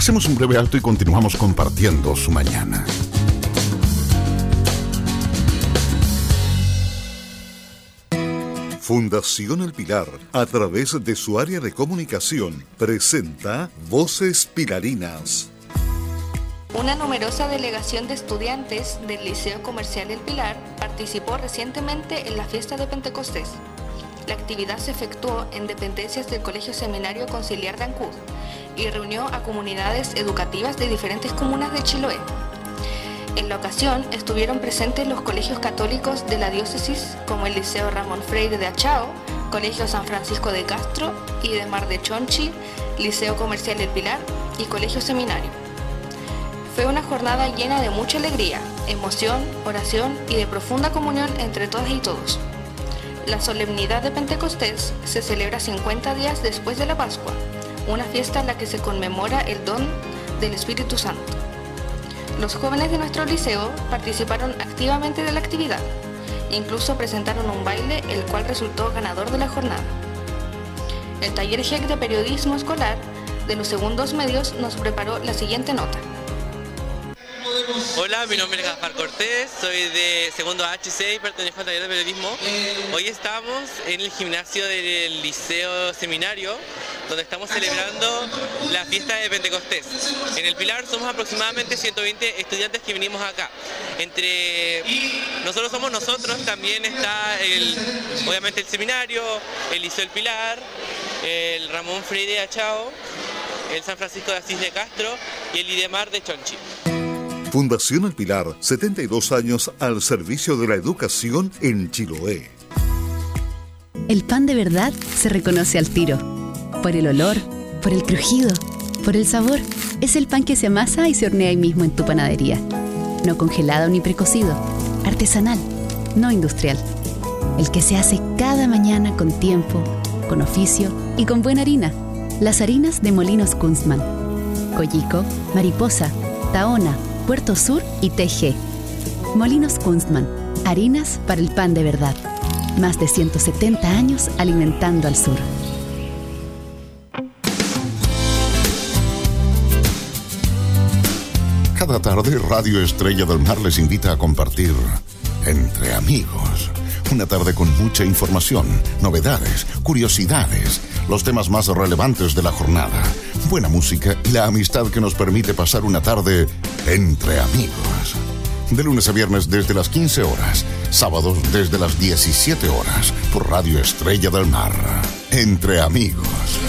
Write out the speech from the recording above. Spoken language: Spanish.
Hacemos un breve alto y continuamos compartiendo su mañana. Fundación El Pilar, a través de su área de comunicación, presenta Voces Pilarinas. Una numerosa delegación de estudiantes del Liceo Comercial El Pilar participó recientemente en la fiesta de Pentecostés. La actividad se efectuó en dependencias del Colegio Seminario Conciliar de Ancud y reunió a comunidades educativas de diferentes comunas de Chiloé. En la ocasión estuvieron presentes los colegios católicos de la diócesis como el Liceo Ramón Freire de Achao, Colegio San Francisco de Castro y de Mar de Chonchi, Liceo Comercial El Pilar y Colegio Seminario. Fue una jornada llena de mucha alegría, emoción, oración y de profunda comunión entre todas y todos. La solemnidad de Pentecostés se celebra 50 días después de la Pascua, una fiesta en la que se conmemora el don del Espíritu Santo. Los jóvenes de nuestro liceo participaron activamente de la actividad, incluso presentaron un baile el cual resultó ganador de la jornada. El taller GEC de periodismo escolar de los segundos medios nos preparó la siguiente nota. Hola, mi nombre es Gaspar Cortés, soy de segundo HC y pertenezco al taller de periodismo. Hoy estamos en el gimnasio del Liceo Seminario, donde estamos celebrando la fiesta de Pentecostés. En El Pilar somos aproximadamente 120 estudiantes que venimos acá. Entre nosotros somos nosotros, también está obviamente el seminario, el Liceo El Pilar, el Ramón Freire de Achao, el San Francisco de Asís de Castro y el Idemar de Chonchi. Fundación El Pilar, 72 años al servicio de la educación en Chiloé. El pan de verdad se reconoce al tiro. Por el olor, por el crujido, por el sabor. Es el pan que se amasa y se hornea ahí mismo en tu panadería. No congelado ni precocido. Artesanal, no industrial. El que se hace cada mañana con tiempo, con oficio y con buena harina. Las harinas de Molinos Kunstmann. Coyico, Mariposa, Tahona, Puerto Sur y TG. Molinos Kunstmann, harinas para el pan de verdad. Más de 170 años alimentando al sur. Cada tarde, Radio Estrella del Mar les invita a compartir Entre Amigos. Una tarde con mucha información, novedades, curiosidades, los temas más relevantes de la jornada, buena música y la amistad que nos permite pasar una tarde entre amigos. De lunes a viernes desde las 15 horas, sábados desde las 17 horas, por Radio Estrella del Mar. Entre Amigos.